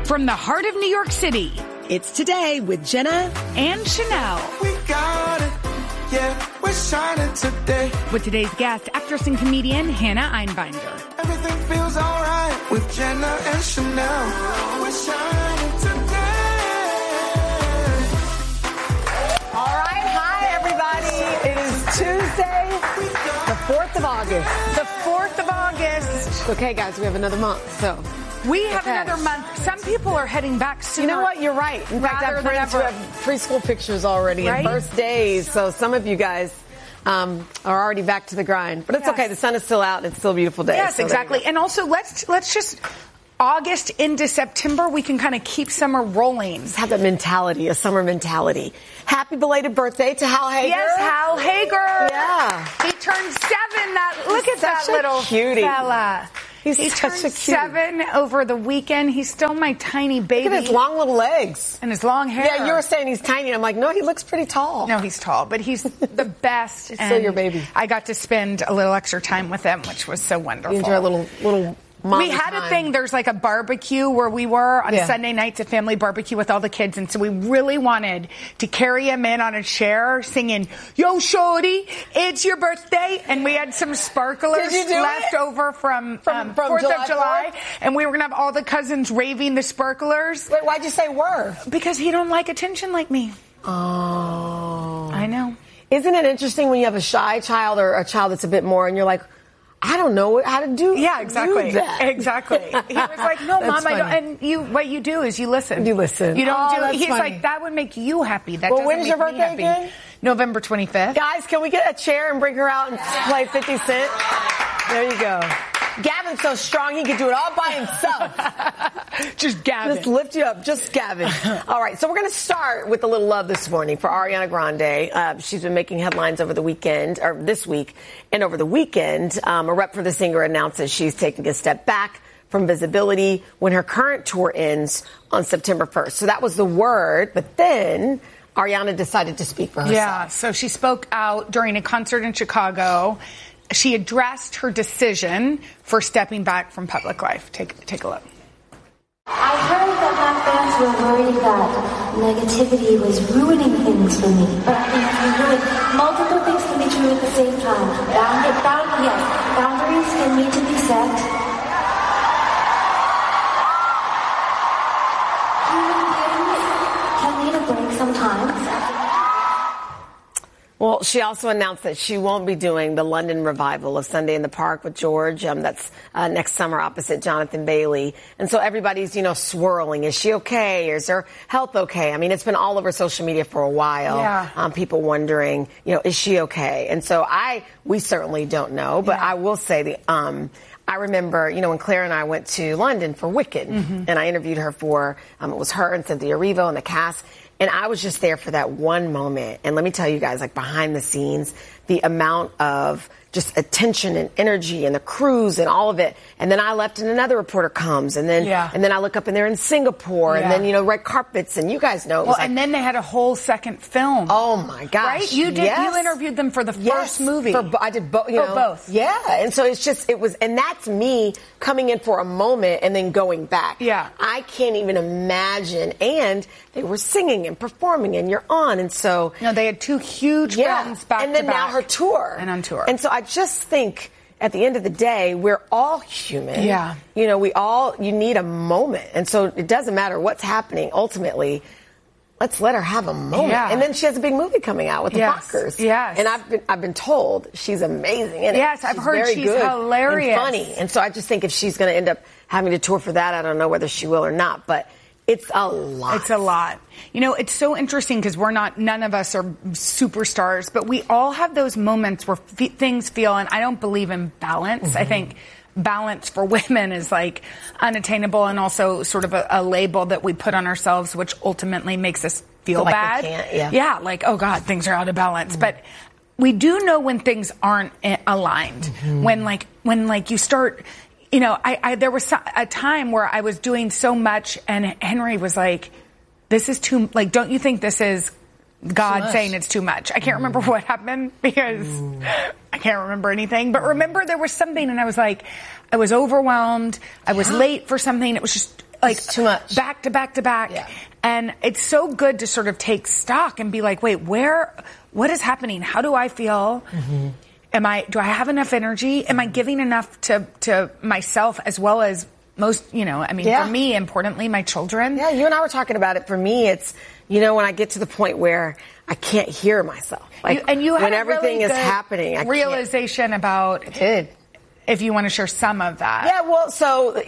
From the heart of New York City, it's Today with Jenna and Chanel. We got it. Yeah, we're shining today. With today's guest, actress and comedian Hannah Einbinder. Everything feels alright with Jenna and Chanel. We're shining today. All right, hi everybody. It is Tuesday, the 4th of August. The 4th of August. Okay, guys, we have another month, so. We have another month. Some people are heading back sooner. You know what? You're right. In fact, I have friends who have preschool pictures already and birthdays. So some of you guys are already back to the grind. But it's okay. The sun is still out. It's still a beautiful day. Yes, so exactly. And also, let's just August into September, we can kind of keep summer rolling. Just have that mentality, a summer mentality. Happy belated birthday to Hal Hager. Yes, Hal Hager. Yeah. He turned 7. Look at that little cutie fella. He such a turned 7 over the weekend. He's still my tiny baby. Look at his long little legs. And his long hair. Yeah, you were saying he's tiny. I'm like, no, he looks pretty tall. No, he's tall, but he's the best. He's still your baby. I got to spend a little extra time with him, which was so wonderful. You enjoy a little we had a thing, there's like a barbecue where we were on Sunday nights, a family barbecue with all the kids. And so we really wanted to carry him in on a chair singing, "Yo, shorty, it's your birthday." And we had some sparklers left over from 4th of July. And we were going to have all the cousins raving the sparklers. Wait, why'd you say were? Because he don't like attention like me. Oh. I know. Isn't it interesting when you have a shy child or a child that's a bit more and you're like, I don't know how to do exactly. do that. Exactly. He was like, no, Mom, I don't. And what you do is you listen. You listen. You don't do. He's funny. Like, that would make you happy. That well, when's your birthday again? November 25th. Guys, can we get a chair and bring her out and play 50 Cent? There you go. Gavin's so strong he can do it all by himself. Just Gavin. Just lift you up. Just Gavin. All right, so we're going to start with a little love this morning for Ariana Grande. She's been making headlines over the weekend, or this week, and over the weekend. A rep for the singer announces she's taking a step back from visibility when her current tour ends on September 1st. So that was the word, but then Ariana decided to speak for herself. Yeah, so she spoke out during a concert in Chicago. She addressed her decision for stepping back from public life. Take a look. I heard that my fans were worried that negativity was ruining things for me. But I think multiple things can be true at the same time. Boundaries can need to be set. Human beings can need a break sometimes. Well, she also announced that she won't be doing the London revival of Sunday in the Park with George. That's next summer opposite Jonathan Bailey. And so everybody's, swirling. Is she okay? Is her health okay? I mean, it's been all over social media for a while. Yeah. People wondering, is she okay? And so we certainly don't know. But I will say I remember, when Claire and I went to London for Wicked, and I interviewed her for, it was her and Cynthia Erivo and the cast. And I was just there for that one moment. And let me tell you guys, like behind the scenes, the amount of just attention and energy and the crews and all of it. And then I left and another reporter comes. And then I look up and they're in Singapore. And then, red carpets. And you guys know. Well, and then they had a whole second film. Oh, my gosh. Right? You did. You interviewed them for the first movie. I did both. Both. Yeah. And so and that's me coming in for a moment and then going back. Yeah. I can't even imagine. And they were singing and performing and you're on. And so. No, they had 2 huge films back to back. And then now her tour. And on tour. And so I just think at the end of the day, we're all human. Yeah. You need a moment. And so it doesn't matter what's happening. Ultimately, let's let her have a moment. Yeah. And then she has a big movie coming out with the Fockers. Yes. And I've been told she's amazing in it. Yes, I've heard she's hilarious. And funny. And so I just think if she's going to end up having to tour for that, I don't know whether she will or not. But it's a lot. It's a lot. It's so interesting because none of us are superstars, but we all have those moments where things feel, and I don't believe in balance. I think balance for women is like unattainable and also sort of a label that we put on ourselves, which ultimately makes us feel bad. Yeah, like, oh God, things are out of balance. But we do know when things aren't aligned. When you start... there was a time where I was doing so much and Henry was like, this is too, don't you think this is God saying it's too much? I can't remember what happened because I can't remember anything. But remember there was something and I was like, I was overwhelmed. I was late for something. It was just, like it's too much. back to back to back. Yeah. And it's so good to sort of take stock and be like, wait, what is happening? How do I feel? Mm-hmm. Do I have enough energy? Am I giving enough to myself as well as most, for me, importantly, my children? Yeah, you and I were talking about it. For me, it's, when I get to the point where I can't hear myself. Like, you had when a everything really is good happening, I realization about did. If you want to share some of that. Yeah, well, so,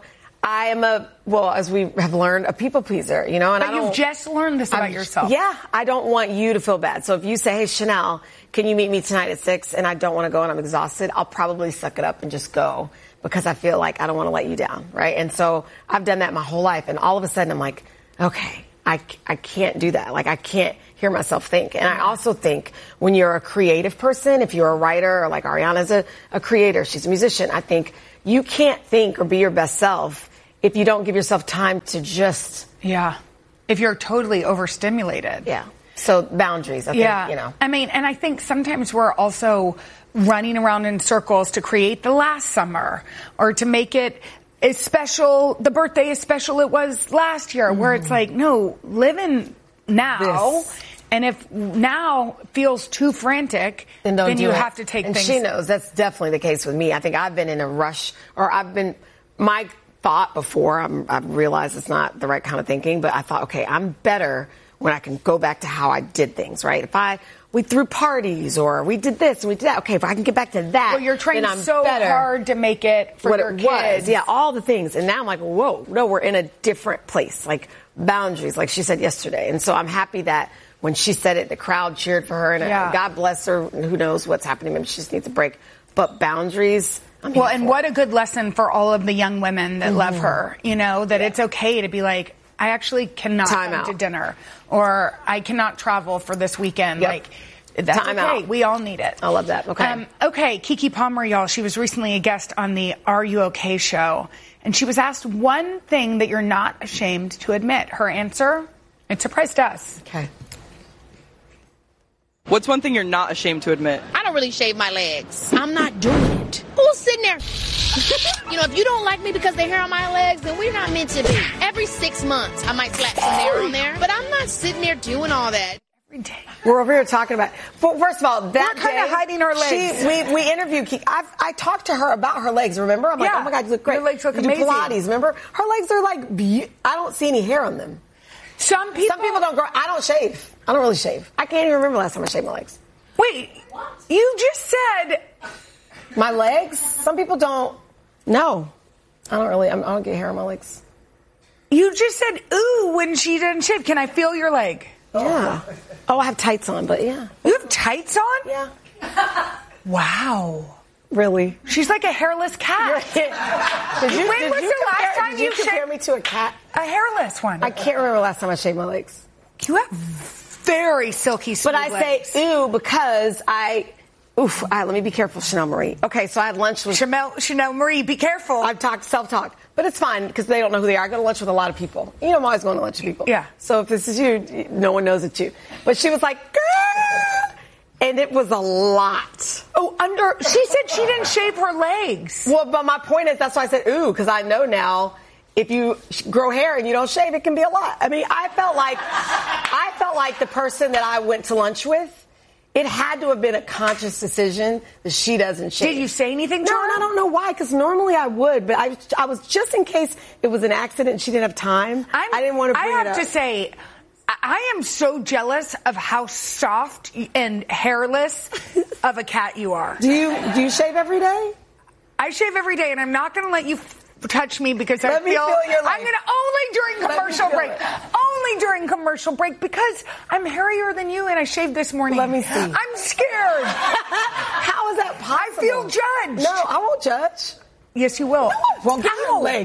I am as we have learned, a people pleaser, and but you've just learned this about yourself. Yeah, I don't want you to feel bad. So if you say, hey, Chanel, can you meet me tonight at 6 and I don't want to go and I'm exhausted, I'll probably suck it up and just go because I feel like I don't want to let you down, right? And so I've done that my whole life. And all of a sudden I'm like, okay, I can't do that. Like I can't hear myself think. And I also think when you're a creative person, if you're a writer or like Ariana's a creator, she's a musician, I think you can't think or be your best self if you don't give yourself time to just... Yeah. If you're totally overstimulated. Yeah. So boundaries, I think, I mean, and I think sometimes we're also running around in circles to create the last summer or to make it as special, the birthday as special it was last year, where it's like, no, live in now. This. And if now feels too frantic, then you have to take and things. She knows that's definitely the case with me. I think I've been in a rush, or my thought before, I've realized it's not the right kind of thinking, but I thought, okay, I'm better when I can go back to how I did things, right? If we threw parties or we did this and we did that, okay, if I can get back to that, well, you're trying then I'm so better. hard to make it for what your it kids. was. Yeah, all the things. And now I'm like, whoa, no, we're in a different place. Like boundaries, like she said yesterday. And so I'm happy that when she said it, the crowd cheered for her, and God bless her. Who knows what's happening? Maybe she just needs a break. But boundaries. What a good lesson for all of the young women that love her. That it's okay to be like, I actually cannot come to dinner, or I cannot travel for this weekend. Yep. Like, that's Time okay. out. We all need it. I love that. Okay. Okay, Keke Palmer, y'all. She was recently a guest on the Are You Okay show, and she was asked one thing that you're not ashamed to admit. Her answer, it surprised us. Okay. What's one thing you're not ashamed to admit? I don't really shave my legs. I'm not doing it. Who's sitting there? If you don't like me because the hair on my legs, then we're not meant to be. Every 6 months, I might slap some hair on there, but I'm not sitting there doing all that. Every day. We're over here talking about. First of all, that we're kind of hiding our legs. We interviewed Keke. I talked to her about her legs. Remember? I'm like, oh my God, you look great. Your legs look you amazing. do Pilates. Remember? Her legs are like. I don't see any hair on them. Some people don't grow. I don't shave. I don't really shave. I can't even remember last time I shaved my legs. Wait, you just said my legs? Some people don't. No, I don't really. I don't get hair on my legs. You just said ooh when she didn't shave. Can I feel your leg? Yeah. Oh, I have tights on, but yeah. You have tights on? Yeah. Wow. Really? She's like a hairless cat. When was the last time you compare me to a cat? A hairless one. I can't remember last time I shaved my legs. You have very silky smooth legs. But I say ooh because let me be careful, Chanel Marie. Okay, so I had lunch with Chanel Marie. Be careful. I've talked self-talk, but it's fine because they don't know who they are. I go to lunch with a lot of people. I'm always going to lunch with people. Yeah. So if this is you, no one knows it's you. But she was like, girl, and it was a lot. Oh, she said she didn't shave her legs. Well, but my point is that's why I said ooh because I know now. If you grow hair and you don't shave, it can be a lot. I mean, I felt like the person that I went to lunch with. It had to have been a conscious decision that she doesn't shave. Did you say anything to her? No, I don't know why, because normally I would, but I was just in case it was an accident and she didn't have time. I didn't want to bring it up. I have to say, I am so jealous of how soft and hairless of a cat you are. Do you shave every day? I shave every day, and I'm not going to let you touch me because Let me feel your leg. I'm going to only during commercial break. Only during commercial break because I'm hairier than you and I shaved this morning. Let me see. I'm scared. How is that possible? I feel judged. No, I won't judge. Yes, you will. Well, give me your leg.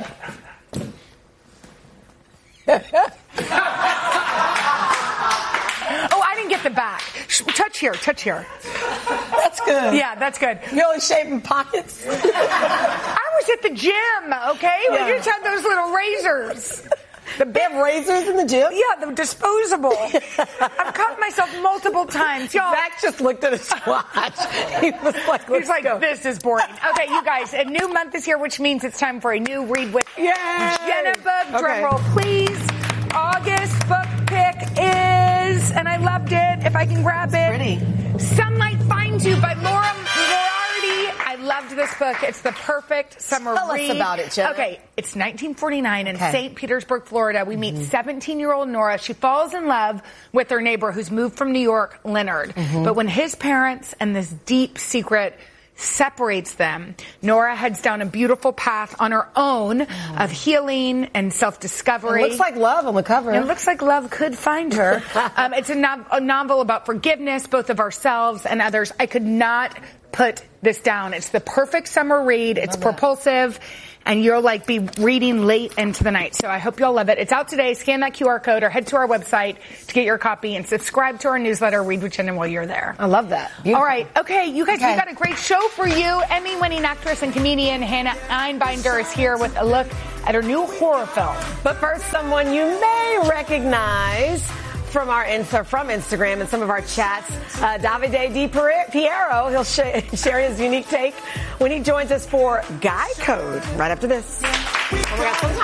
Oh, I didn't get the back. Touch here. That's good. Yeah, that's good. You only shaving pockets? I was at the gym, okay? Yeah. We just had those little razors. They have razors in the gym? Yeah, the disposable. I've cut myself multiple times. Y'all. Zach just looked at his watch. He was like, He's like, this is boring. Okay, you guys, a new month is here, which means it's time for a new Read with Yay! Jennifer Drum roll, please. August book pick is, and I loved it. If I can grab it. Pretty. Sunlight Finds You by Laura Moriarty. I loved this book. It's the perfect summer read. Tell us about it, Jenna. Okay, it's 1949 in St. Petersburg, Florida. We meet 17-year-old Nora. She falls in love with her neighbor who's moved from New York, Leonard. But when his parents and this deep secret separates them, Nora heads down a beautiful path on her own of healing and self-discovery. It looks like love on the cover. It looks like love could find her. It's a novel about forgiveness, both of ourselves and others. I could not put this down. It's the perfect summer read. It's propulsive. And you'll be reading late into the night. So I hope y'all love it. It's out today. Scan that QR code or head to our website to get your copy and subscribe to our newsletter, Read with Jenna, while you're there. I love that. Beautiful. All right. Okay, you guys, we've got a great show for you. Emmy-winning actress and comedian Hannah Einbinder is here with a look at her new horror film. But first, someone you may recognize from Instagram and some of our chats, Davide Di Piero. He'll share his unique take when he joins us for Guy Code right after this. Oh my God,